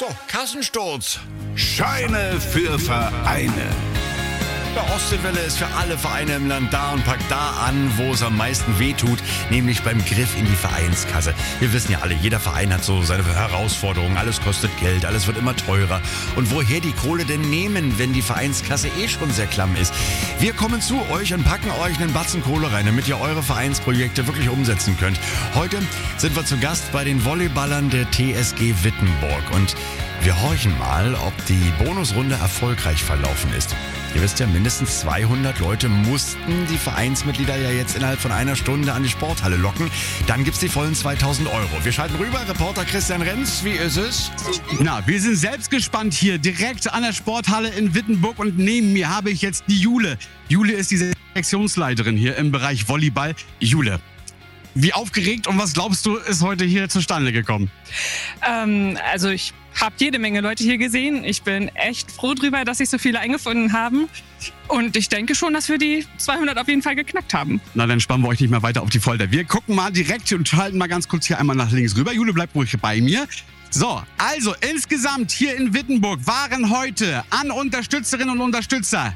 So, Kassensturz. Scheine für Vereine. Der Ostseewelle ist für alle Vereine im Land da und packt da an, wo es am meisten wehtut, nämlich beim Griff in die Vereinskasse. Wir wissen ja alle, jeder Verein hat so seine Herausforderungen, alles kostet Geld, alles wird immer teurer. Und woher die Kohle denn nehmen, wenn die Vereinskasse schon sehr klamm ist? Wir kommen zu euch und packen euch einen Batzen Kohle rein, damit ihr eure Vereinsprojekte wirklich umsetzen könnt. Heute sind wir zu Gast bei den Volleyballern der TSG Wittenburg und wir horchen mal, ob die Bonusrunde erfolgreich verlaufen ist. Ihr wisst ja, mindestens 200 Leute mussten die Vereinsmitglieder ja jetzt innerhalb von einer Stunde an die Sporthalle locken. Dann gibt's die vollen 2.000 Euro. Wir schalten rüber, Reporter Christian Renz, wie ist es? Na, wir sind selbst gespannt hier, direkt an der Sporthalle in Wittenburg und neben mir habe ich jetzt die Jule. Jule ist die Sektionsleiterin hier im Bereich Volleyball. Jule, wie aufgeregt und was glaubst du, ist heute hier zustande gekommen? Also ich habe jede Menge Leute hier gesehen. Ich bin echt froh drüber, dass sich so viele eingefunden haben. Und ich denke schon, dass wir die 200 auf jeden Fall geknackt haben. Na, dann spannen wir euch nicht mehr weiter auf die Folter. Wir gucken mal direkt und schalten mal ganz kurz hier einmal nach links rüber. Jule, bleib ruhig bei mir. So, also insgesamt hier in Wittenburg waren heute an Unterstützerinnen und Unterstützer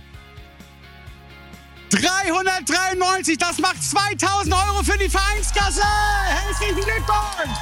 393, das macht 2.000 Euro für die Vereinskasse! Herzlichen Glückwunsch!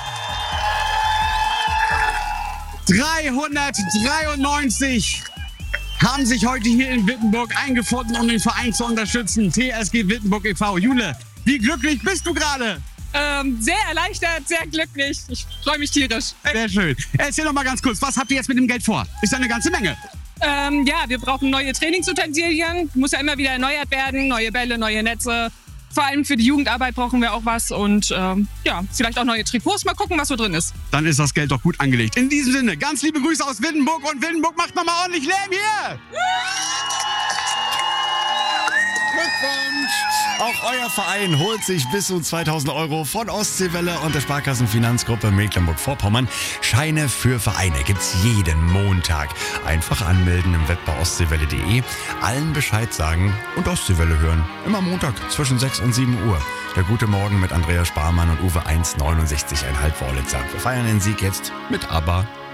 393 haben sich heute hier in Wittenburg eingefunden, um den Verein zu unterstützen. TSG Wittenburg e.V. Jule, wie glücklich bist du gerade? Sehr erleichtert, sehr glücklich. Ich freue mich tierisch. Sehr schön. Erzähl doch mal ganz kurz, was habt ihr jetzt mit dem Geld vor? Ist ja eine ganze Menge. Ja, wir brauchen neue Trainingsutensilien. Muss ja immer wieder erneuert werden. Neue Bälle, neue Netze. Vor allem für die Jugendarbeit brauchen wir auch was. Und ja, vielleicht auch neue Trikots. Mal gucken, was so drin ist. Dann ist das Geld doch gut angelegt. In diesem Sinne, ganz liebe Grüße aus Wittenburg. Und Wittenburg macht nochmal ordentlich Lärm hier. Glückwunsch! Auch euer Verein holt sich bis zu 2.000 Euro von Ostseewelle und der Sparkassenfinanzgruppe Mecklenburg-Vorpommern. Scheine für Vereine gibt's jeden Montag. Einfach anmelden im Web bei ostseewelle.de, allen Bescheid sagen und Ostseewelle hören. Immer Montag zwischen 6 und 7 Uhr. Der gute Morgen mit Andreas Sparmann und Uwe 1,69,5 Wörlitzer. Wir feiern den Sieg jetzt mit ABBA.